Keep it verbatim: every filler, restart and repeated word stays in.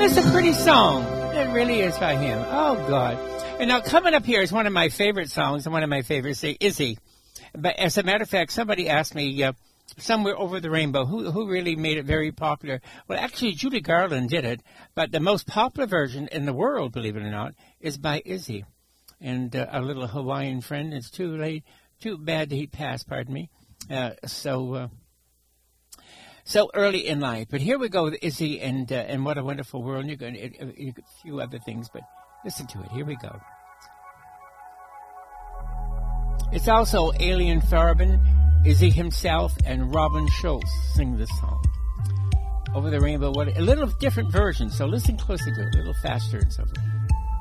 It's a pretty song. It really is by him. Oh, God. And now coming up here is one of my favorite songs and one of my favorites, Izzy. But as a matter of fact, somebody asked me uh, somewhere over the rainbow who who really made it very popular. Well, actually, Judy Garland did it, but the most popular version in the world, believe it or not, is by Izzy. And uh, our little Hawaiian friend. It's too late, too bad that he passed, pardon me. Uh, so uh, so early in life. But here we go with Izzy and, uh, and What a Wonderful World. You're going to, a few other things, but listen to it. Here we go. It's also Alien Farben, Izzy himself, and Robin Schultz sing this song. Over the Rainbow, what a little different version, so listen closely to it, a little faster and so forth.